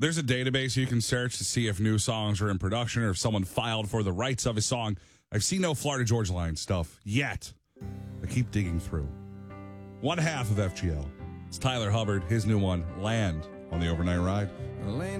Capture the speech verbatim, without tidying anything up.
There's a database you can search to see if new songs are in production or if someone filed for the rights of a song. I've seen no Florida Georgia Line stuff yet. I keep digging through. One half of F G L. It's Tyler Hubbard, his new one, Land, on the Overnight Ride. Land